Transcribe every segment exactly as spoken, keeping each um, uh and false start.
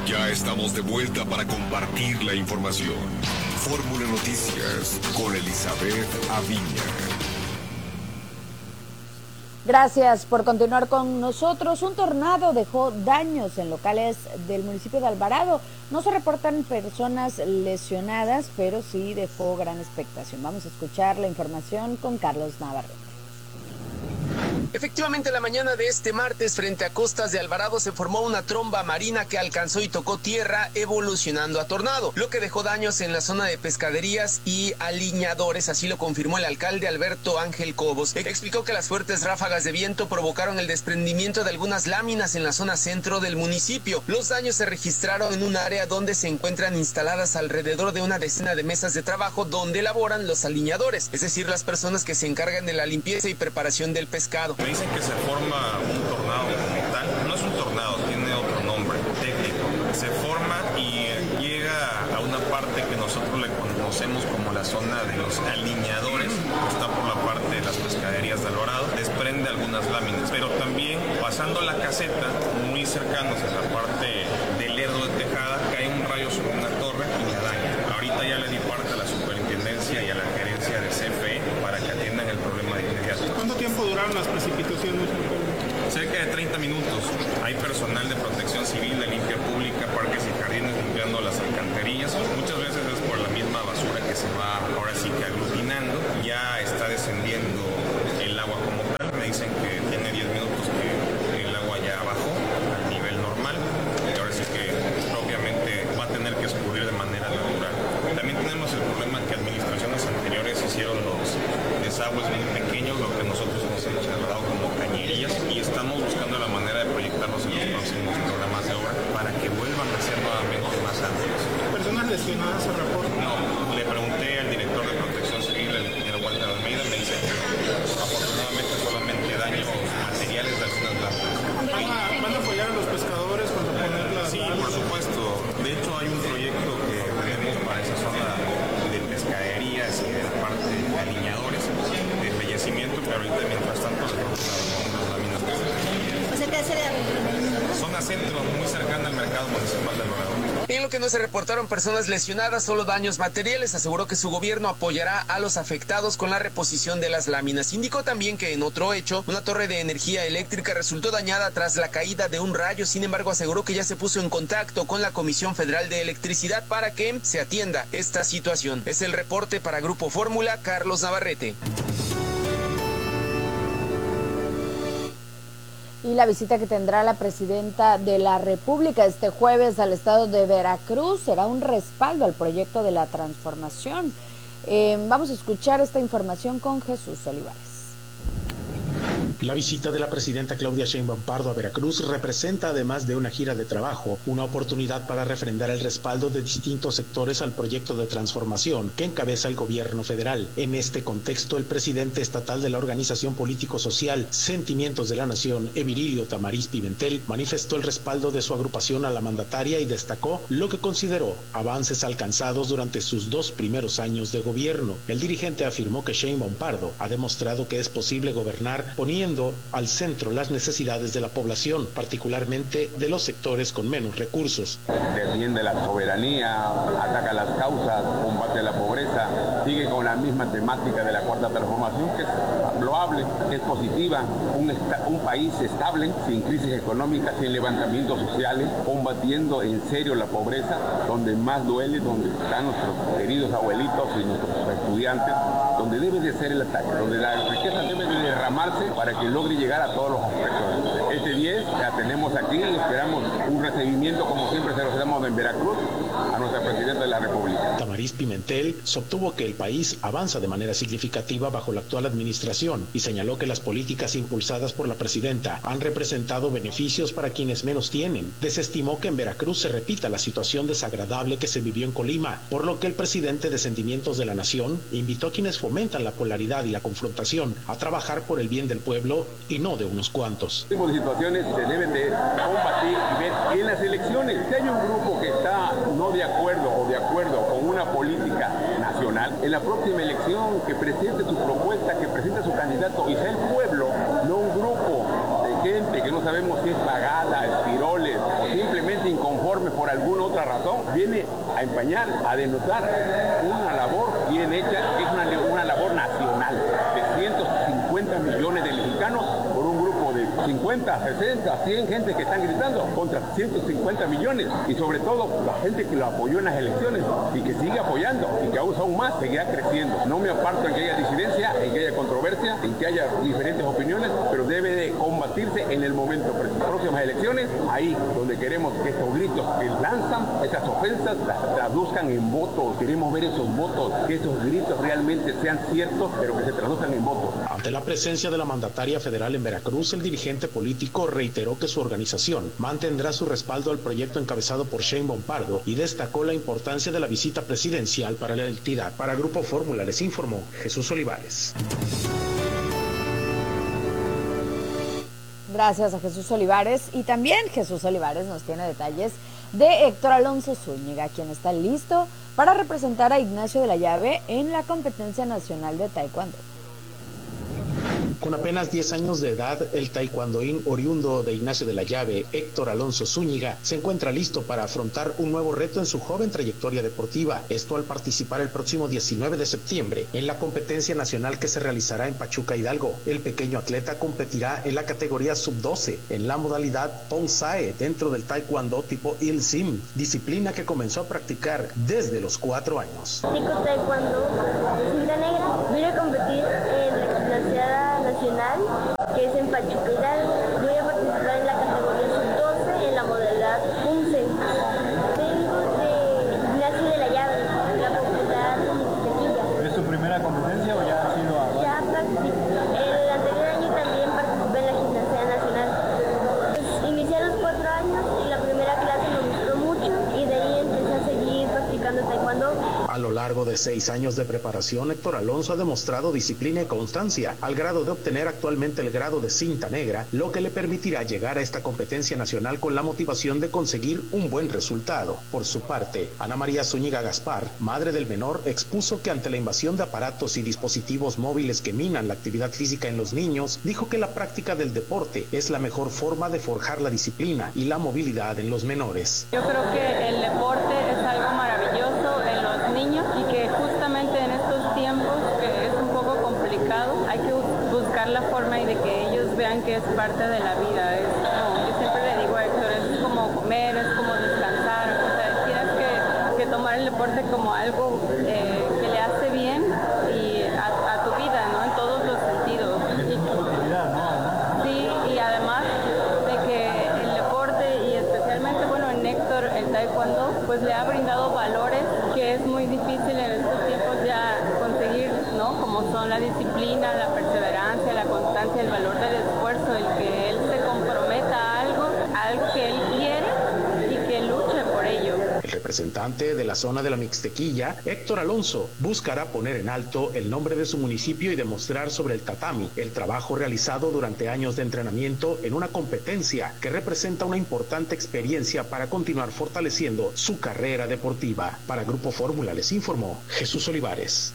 Ya estamos de vuelta para compartir la información. Fórmula Noticias con Elizabeth Aviña. Gracias por continuar con nosotros. Un tornado dejó daños en locales del municipio de Alvarado. No se reportan personas lesionadas, pero sí dejó gran expectación. Vamos a escuchar la información con Carlos Navarro. Efectivamente, la mañana de este martes, frente a costas de Alvarado, se formó una tromba marina que alcanzó y tocó tierra, evolucionando a tornado, lo que dejó daños en la zona de pescaderías y aliñadores. Así lo confirmó el alcalde Alberto Ángel Cobos. Explicó que las fuertes ráfagas de viento provocaron el desprendimiento de algunas láminas en la zona centro del municipio. Los daños se registraron en un área donde se encuentran instaladas alrededor de una decena de mesas de trabajo donde laboran los aliñadores, es decir, las personas que se encargan de la limpieza y preparación del pescado. Me dicen que se forma un tornado metal. No es un tornado, tiene otro nombre técnico. Se forma y llega a una parte que nosotros le conocemos como la zona de los aliñadores, que está por la parte de las pescaderías de Alvarado. Desprende algunas láminas, pero también pasando la caseta, muy cercanos a la parte del Lerdo de Tejada, cae un rayo sobre una torre y la daña. Ahorita ya le di parte a la superintendencia y a la gerencia de C F E para que atiendan el problema de inmediato. ¿Cuánto tiempo duraron las precipitaciones? Cerca de treinta minutos. Hay personal de protección civil, de limpia pública, parques y jardines limpiando las alcantarillas. Muchas veces es por la misma basura que se va ahora sí que aglutinando. Ya está descendiendo el agua como tal. Me dicen que tiene diez minutos que el agua ya bajó al nivel normal. Y ahora sí que propiamente va a tener que escurrir de manera natural. También tenemos el problema que administraciones anteriores hicieron los desagües muy pequeños, lo que nosotros nos hemos dado como cañerías, y estamos buscando la manera de proyectarlos en los próximos programas de obra para que vuelvan a ser nuevamente más amplios. ¿Personas lesionadas se reportan? No, le pregunté al director de Protección Civil, el ingeniero Walter Almeida, me dice que afortunadamente solamente daños materiales de algunas lámparas. ¿Van a, ¿Van a apoyar a los pescadores con reponer las Sí, lámparas? por supuesto. De hecho, hay un proyecto que tenemos para esa zona de pescaderías y de la parte de aliñadores, de embellecimiento, pero ahorita mientras tanto les vamos a dar unas láminas de O sea, ¿qué hace de zona centro, muy cercana al mercado municipal de Alvarado. En lo que no se reportaron personas lesionadas, solo daños materiales, aseguró que su gobierno apoyará a los afectados con la reposición de las láminas. Indicó también que en otro hecho, una torre de energía eléctrica resultó dañada tras la caída de un rayo. Sin embargo, aseguró que ya se puso en contacto con la Comisión Federal de Electricidad para que se atienda esta situación. Es el reporte para Grupo Fórmula, Carlos Navarrete. Y la visita que tendrá la presidenta de la República este jueves al estado de Veracruz será un respaldo al proyecto de la transformación. Eh, vamos a escuchar esta información con Jesús Olivares. La visita de la presidenta Claudia Sheinbaum Pardo a Veracruz representa, además de una gira de trabajo, una oportunidad para refrendar el respaldo de distintos sectores al proyecto de transformación que encabeza el gobierno federal. En este contexto, el presidente estatal de la organización político-social Sentimientos de la Nación, Evirilio Tamariz Pimentel, manifestó el respaldo de su agrupación a la mandataria y destacó lo que consideró avances alcanzados durante sus dos primeros años de gobierno. El dirigente afirmó que Sheinbaum Pardo ha demostrado que es posible gobernar poniendo al centro las necesidades de la población, particularmente de los sectores con menos recursos. Defiende la soberanía, ataca las causas, combate la pobreza, sigue con la misma temática de la cuarta transformación, que es loable, es positiva, un, un país estable, sin crisis económica, sin levantamientos sociales, combatiendo en serio la pobreza, donde más duele, donde están nuestros queridos abuelitos y nuestros estudiantes, donde debe de ser el ataque, donde la riqueza debe de derramarse para que logre llegar a todos los aspectos. Este diez la tenemos aquí y esperamos un recibimiento como siempre se lo damos en Veracruz a nuestra presidenta de la República. Tamariz Pimentel sostuvo que el país avanza de manera significativa bajo la actual administración y señaló que las políticas impulsadas por la presidenta han representado beneficios para quienes menos tienen. Desestimó que en Veracruz se repita la situación desagradable que se vivió en Colima, por lo que el presidente de Sentimientos de la Nación invitó a quienes fomentan la polaridad y la confrontación a trabajar por el bien del pueblo y no de unos cuantos. Este tipo de situaciones se deben de combatir y ver en las elecciones. Si hay un grupo que está no de acuerdo o de acuerdo con una política nacional, en la próxima elección que presente su propuesta, que presente su candidato y sea el pueblo, no un grupo de gente que no sabemos si es pagada, espiroles o simplemente inconformes por alguna otra razón, viene a empañar, a denotar una labor bien hecha, que es una, una labor nacional de ciento cincuenta millones de mexicanos por un grupo de cincuenta, sesenta, cien gente que están gritando contra ciento cincuenta millones, y sobre todo la gente que lo apoyó en las elecciones y que sigue apoyando y que aún más seguirá creciendo. No me aparto en que haya disidencia, en que haya controversia, en que haya diferentes opiniones, pero debe de combatirse en el momento. Próximas elecciones, ahí donde queremos que estos gritos que lanzan, esas ofensas, las traduzcan en votos. Queremos ver esos votos, que esos gritos realmente sean ciertos, pero que se traduzcan en votos. Ante la presencia de la mandataria federal en Veracruz, el dirigente político reiteró que su organización mantendrá su respaldo al proyecto encabezado por Sheinbaum Pardo y destacó la importancia de la visita presidencial para la entidad. Para Grupo Fórmula les informó Jesús Olivares. Gracias a Jesús Olivares. Y también Jesús Olivares nos tiene detalles de Héctor Alonso Zúñiga, quien está listo para representar a Ignacio de la Llave en la competencia nacional de taekwondo. Con apenas diez años de edad, el taekwondoín oriundo de Ignacio de la Llave, Héctor Alonso Zúñiga, se encuentra listo para afrontar un nuevo reto en su joven trayectoria deportiva. Esto al participar el próximo diecinueve de septiembre en la competencia nacional que se realizará en Pachuca, Hidalgo. El pequeño atleta competirá en la categoría sub doce, en la modalidad Pongsae, dentro del taekwondo tipo Ilsim, disciplina que comenzó a practicar desde los cuatro años. Practico taekwondo de cinta negra. Voy a competir en la gimnasia nacional, que es en Pachuca, Hidalgo. Voy a participar en la categoría sub doce en la modalidad Pongsae. Vengo de Ignacio de la Llave, la popular Mixtequilla. ¿Es tu primera competencia o ya ha sido a...? Ya practico. El anterior año también participé en la gimnasia nacional. Pues, inicié a los cuatro años y la primera clase me gustó mucho y de ahí empecé a seguir practicando taekwondo. A lo largo de seis años de preparación, Héctor Alonso ha demostrado disciplina y constancia, al grado de obtener actualmente el grado de cinta negra, lo que le permitirá llegar a esta competencia nacional con la motivación de conseguir un buen resultado. Por su parte, Ana María Zúñiga Gaspar, madre del menor, expuso que ante la invasión de aparatos y dispositivos móviles que minan la actividad física en los niños, dijo que la práctica del deporte es la mejor forma de forjar la disciplina y la movilidad en los menores. Yo creo que el deporte es algo maravilloso en los niños y que justamente en estos tiempos que es un poco complicado hay que buscar la forma y de que ellos vean que es parte de la vida. Es como, yo siempre le digo a Héctor, es como comer, es como descansar, o sea, tienes que, que tomar el deporte como algo eh, que le hace bien y a, a tu vida, ¿no? En todos los sentidos. Y, sí, y además de que el deporte y especialmente, bueno, en Héctor el taekwondo, pues le ha brindado valores que es muy difícil en estos tiempos ya conseguir, ¿no? Como son la disciplina, la perseverancia, la constancia, el valor del esfuerzo, el que él se comprometa a algo, a algo que él quiere y que luche por ello. El representante de la zona de la Mixtequilla, Héctor Alonso, buscará poner en alto el nombre de su municipio y demostrar sobre el tatami el trabajo realizado durante años de entrenamiento en una competencia que representa una importante experiencia para continuar fortaleciendo su carrera deportiva. Para Grupo Fórmula les informó Jesús Olivares.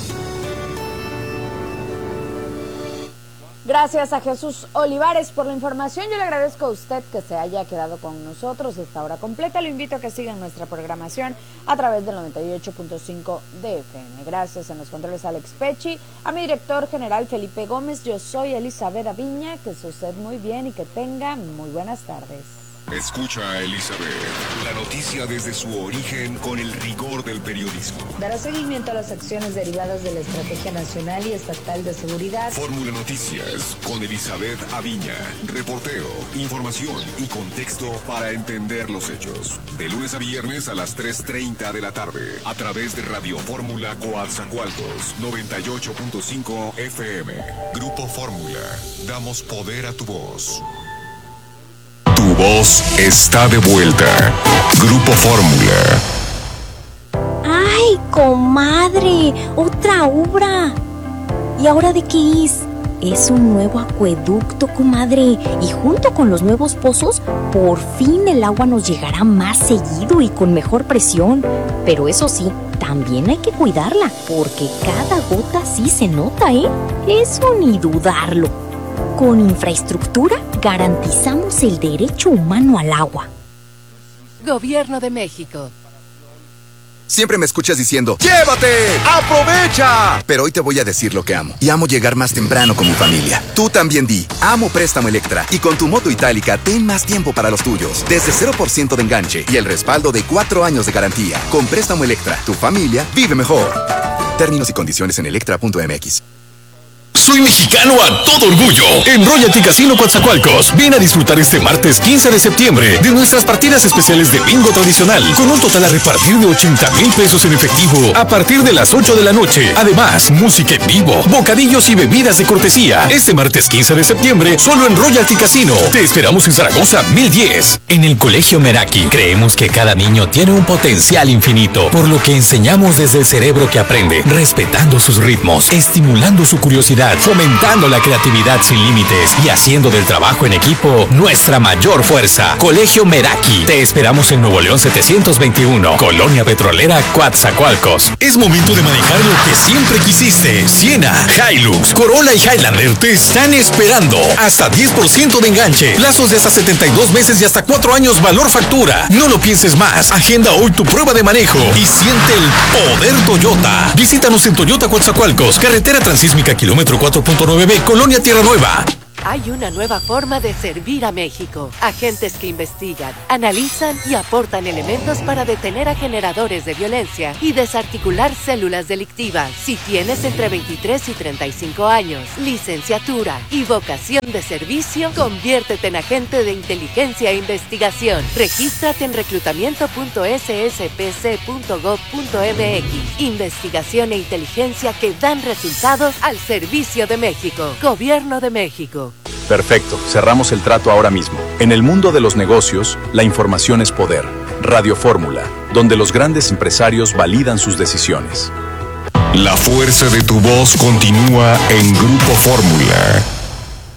Gracias a Jesús Olivares por la información. Yo le agradezco a usted que se haya quedado con nosotros esta hora completa. Lo invito a que sigan nuestra programación a través del noventa y ocho punto cinco de F M. Gracias en los controles a Alex Pechi, a mi director general Felipe Gómez. Yo soy Elizabeth Aviña. Que se usted muy bien y que tenga muy buenas tardes. Escucha a Elizabeth, la noticia desde su origen con el rigor del periodismo. Dará seguimiento a las acciones derivadas de la Estrategia Nacional y Estatal de Seguridad. Fórmula Noticias con Elizabeth Aviña. Reporteo, información y contexto para entender los hechos. De lunes a viernes a las tres treinta de la tarde. A través de Radio Fórmula Coatzacoalcos, noventa y ocho punto cinco F M. Grupo Fórmula. Damos poder a tu voz. Tu voz está de vuelta. Grupo Fórmula. ¡Ay, comadre! ¡Otra obra! ¿Y ahora de qué es? Es un nuevo acueducto, comadre. Y junto con los nuevos pozos, por fin el agua nos llegará más seguido y con mejor presión. Pero eso sí, también hay que cuidarla, porque cada gota sí se nota, ¿eh? Eso ni dudarlo. Con infraestructura garantizamos el derecho humano al agua. Gobierno de México. Siempre me escuchas diciendo, ¡llévate! ¡Aprovecha! Pero hoy te voy a decir lo que amo. Y amo llegar más temprano con mi familia. Tú también di, amo Préstamo Electra. Y con tu moto itálica, ten más tiempo para los tuyos. Desde cero por ciento de enganche y el respaldo de cuatro años de garantía. Con Préstamo Electra, tu familia vive mejor. Términos y condiciones en electra punto m x. Soy mexicano a todo orgullo. En Royalty Casino Coatzacoalcos, ven a disfrutar este martes quince de septiembre de nuestras partidas especiales de bingo tradicional, con un total a repartir de ochenta mil pesos en efectivo a partir de las ocho de la noche. Además, música en vivo, bocadillos y bebidas de cortesía. Este martes quince de septiembre, solo en Royalty Casino. Te esperamos en Zaragoza mil diez. En el Colegio Meraki creemos que cada niño tiene un potencial infinito, por lo que enseñamos desde el cerebro que aprende, respetando sus ritmos, estimulando su curiosidad, fomentando la creatividad sin límites y haciendo del trabajo en equipo nuestra mayor fuerza. Colegio Meraki. Te esperamos en Nuevo León setecientos veintiuno, Colonia Petrolera, Coatzacoalcos. Es momento de manejar lo que siempre quisiste. Siena, Hilux, Corolla y Highlander te están esperando. Hasta diez por ciento de enganche, plazos de hasta setenta y dos meses y hasta cuatro años valor factura. No lo pienses más. Agenda hoy tu prueba de manejo y siente el poder Toyota. Visítanos en Toyota Coatzacoalcos, carretera transísmica kilómetro cuatro punto nueve B, Colonia Tierra Nueva. Hay una nueva forma de servir a México. Agentes que investigan, analizan y aportan elementos para detener a generadores de violencia y desarticular células delictivas. Si tienes entre veintitrés y treinta y cinco años, licenciatura y vocación de servicio, conviértete en agente de inteligencia e investigación. Regístrate en reclutamiento punto s s p c punto gov punto m x. Investigación e inteligencia que dan resultados al servicio de México. Gobierno de México. Perfecto, cerramos el trato ahora mismo. En el mundo de los negocios, la información es poder. Radio Fórmula, donde los grandes empresarios validan sus decisiones. La fuerza de tu voz continúa en Grupo Fórmula.